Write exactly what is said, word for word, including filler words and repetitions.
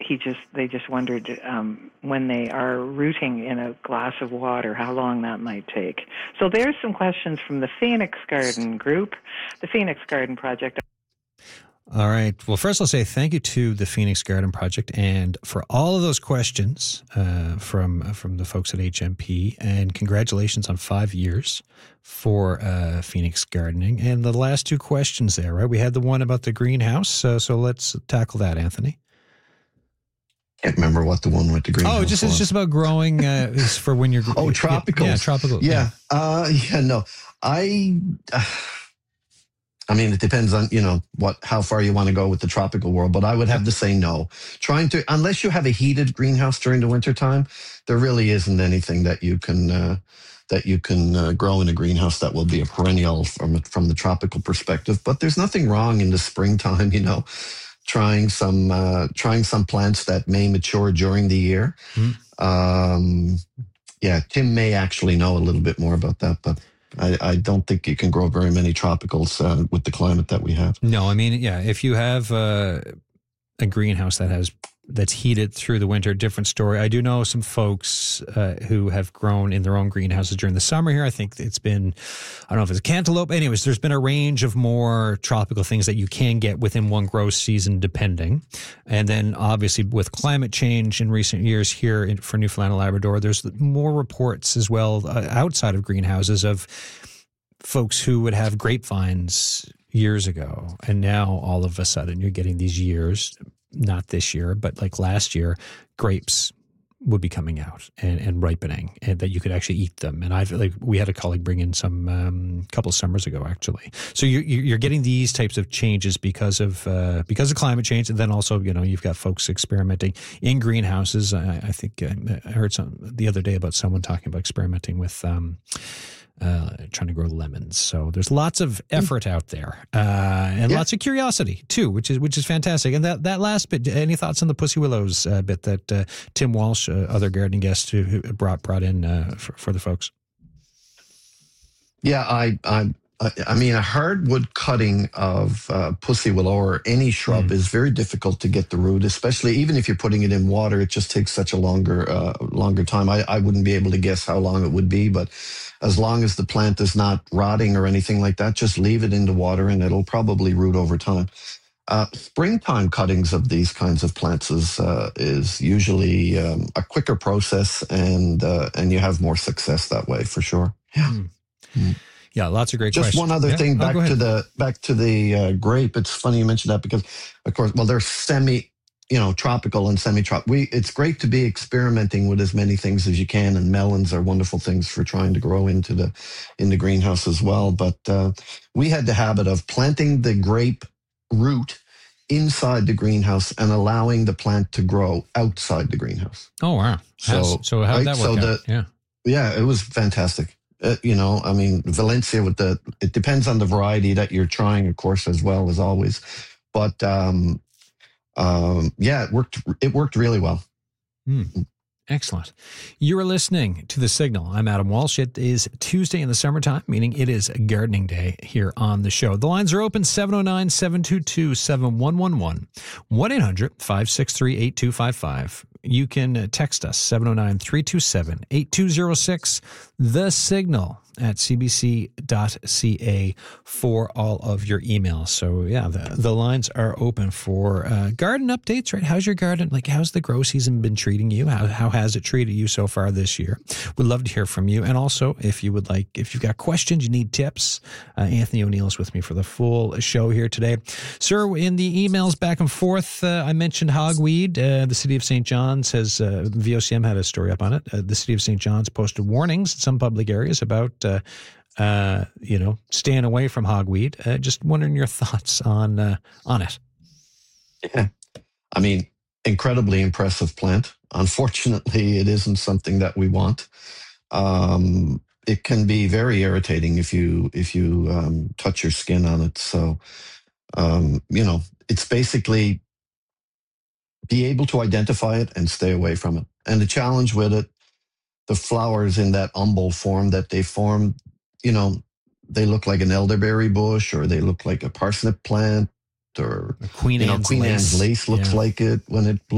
he just they just wondered um, when they are rooting in a glass of water, how long that might take. So there's some questions from the Phoenix Garden group, the Phoenix Garden Project. All right. Well, first I'll say thank you to the Phoenix Garden Project and for all of those questions uh, from from the folks at H M P, and congratulations on five years for uh, Phoenix Gardening. And the last two questions there, right? We had the one about the greenhouse, uh, so let's tackle that, Anthony. Can't remember what the one with the greenhouse Oh, just was. it's just about growing uh, is for when you're oh tropical. Yeah, tropical. Yeah, yeah. Uh, yeah. No, I. Uh, I mean, it depends on, you know, what, how far you want to go with the tropical world, but I would have to say no. Trying to, unless you have a heated greenhouse during the wintertime, there really isn't anything that you can, uh, that you can uh, grow in a greenhouse that will be a perennial from, from the tropical perspective. But there's nothing wrong in the springtime, you know, trying some, uh, trying some plants that may mature during the year. Mm. Um, yeah, Tim may actually know a little bit more about that, but I, I don't think you can grow very many tropicals uh, with the climate that we have. No, I mean, yeah, if you have uh, a greenhouse that has that's heated through the winter, different story. I do know some folks uh, who have grown in their own greenhouses during the summer here. I think it's been, I don't know if it's a cantaloupe. Anyways, there's been a range of more tropical things that you can get within one grow season, depending. And then obviously with climate change in recent years here in, for Newfoundland and Labrador, there's more reports as well uh, outside of greenhouses of folks who would have grapevines years ago. And now all of a sudden you're getting these years, not this year, but like last year, grapes would be coming out and, and ripening, and that you could actually eat them. And I've like we had a colleague bring in some um, couple of summers ago, actually. So you're you're getting these types of changes because of uh, because of climate change, and then also you know you've got folks experimenting in greenhouses. I, I think I heard some the other day about someone talking about experimenting with. Um, Uh, trying to grow lemons. So there's lots of effort out there, uh, and yeah. lots of curiosity too, which is which is fantastic. And that, that last bit, any thoughts on the Pussy Willows uh, bit that uh, Tim Walsh, uh, other gardening guest, who, who brought brought in uh, for, for the folks? Yeah, I I I mean a hardwood cutting of uh, pussy willow or any shrub mm. is very difficult to get the root, especially even if you're putting it in water. It just takes such a longer uh, longer time. I, I wouldn't be able to guess how long it would be, but as long as the plant is not rotting or anything like that, just leave it in the water and it'll probably root over time. Uh, springtime cuttings of these kinds of plants is uh, is usually um, a quicker process, and uh, and you have more success that way for sure. Yeah. Mm. Mm. Yeah, lots of great Just questions. one other yeah? thing back oh, to the back to the uh, grape. It's funny you mentioned that because, of course, well, they're semi, you know, tropical and semi-tropical. We it's great to be experimenting with as many things as you can, and melons are wonderful things for trying to grow into the in the greenhouse as well. But uh, we had the habit of planting the grape root inside the greenhouse and allowing the plant to grow outside the greenhouse. Oh wow! So so how did right? that work so out? The, yeah, yeah, it was fantastic. Uh, you know, I mean, Valencia with the, it depends on the variety that you're trying, of course, as well as always. But um, um, yeah, it worked. It worked really well. Mm. Excellent. You are listening to The Signal. I'm Adam Walsh. It is Tuesday in the summertime, meaning it is gardening day here on the show. The lines are open, seven oh nine, seven two two, seven one one one, one eight hundred, five six three, eight two five five. You can text us, seven oh nine, three two seven, eight two oh six, The Signal at c b c dot c a for all of your emails. So, yeah, the, the lines are open for uh, garden updates, right? How's your garden? Like, how's the grow season been treating you? How how has it treated you so far this year? We'd love to hear from you. And also, if you would like, if you've got questions, you need tips, uh, Anthony O'Neill is with me for the full show here today. Sir, in the emails back and forth, uh, I mentioned hogweed. Uh, the city of Saint John's has, uh, V O C M had a story up on it. Uh, the city of Saint John's posted warnings in some public areas about Uh, uh, you know, staying away from hogweed. Uh, just wondering your thoughts on uh, on it. Yeah, I mean, incredibly impressive plant. Unfortunately, it isn't something that we want. Um, it can be very irritating if you if you um, touch your skin on it. So, um, you know, it's basically be able to identify it and stay away from it. And the challenge with it, the flowers in that umbel form that they form, you know, they look like an elderberry bush, or they look like a parsnip plant, or Queen you know, Anne's Queen lace. Anne's lace looks Yeah. like it when it blooms.